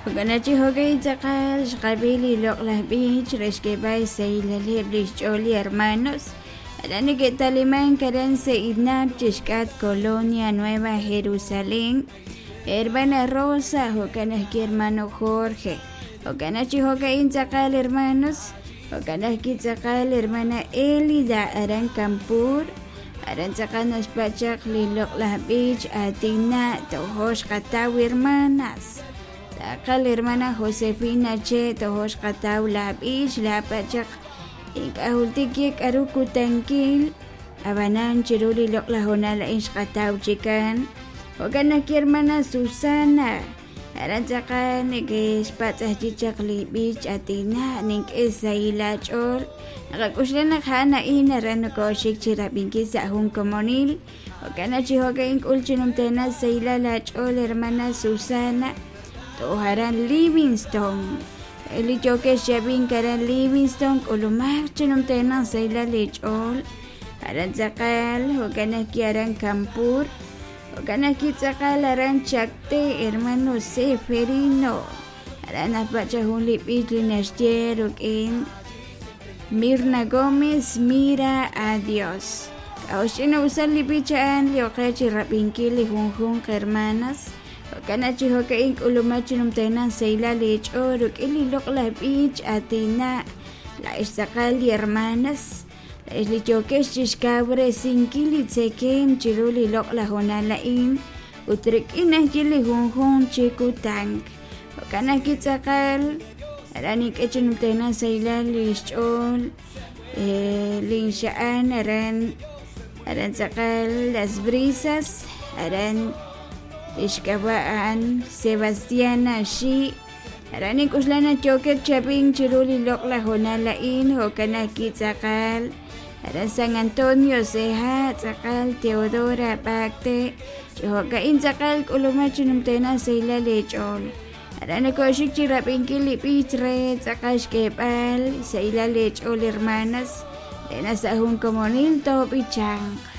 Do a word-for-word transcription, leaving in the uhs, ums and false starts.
وكانتي هوكي تقال قبيلي لقله بيج رشكي باي سيلا ليبليش جولي hermanos alani que talimán karen se idnab chishkat colonia Nueva Jerusalén hermana Rosa hokanaki hermano Jorge hokanachi hokain taqal hermanos hokanaki taqal hermana Elida aran Campur aran taqanas pachak liloqlah bich atina tohosh qataw hermanas taqal hermana Josefina che tohosh qataw la bich la pachak ikahultiki karuku tankil abanan chiruli loqla honala ish qataw chikan hokanaki hermana Susana aran taqan ikish patzah chichak li bich atina ning isaila chol nakakuslana khana ina rano koshik chirapinki sa hun komonil hokanachi hokain ulchinumtena saila la chol hermana Susana toharan Livingstone Eli choke shabin karan Livingstone ulumar chinumtena saila li chol aran taqal hokanaki aran Campur hokanaki taqal aran Chakte hermano Seferino aran apachahun li bich linastier hokin Mirna Gómez mira a Dios Kaushina usal li bichaan li okachi rapinki li hunjun hermanas Hokanachi hokain ulumachi numtena seila li choruk ili lokla bich atina la istaqal li hermanas la isli chokesh chishkabre sinkili tsekem chiruli lokla honalain utrik inah jili hunjun chiku tank Hokanaki taqal arani kechinumtena seila li chol linshaan aran aran taqal las brisas aran ishkabaan Sebastiana shi arani kuslana choker chapin chiruli lokla honalain hokanaki taqal aran San Antonio Seja taqal Teodora Pacte hokain taqal kulumachinumtena seila li chol arana koshik chirapinki li pichre taqash kepal seila li chol hermanas dena sahun komonil to pichang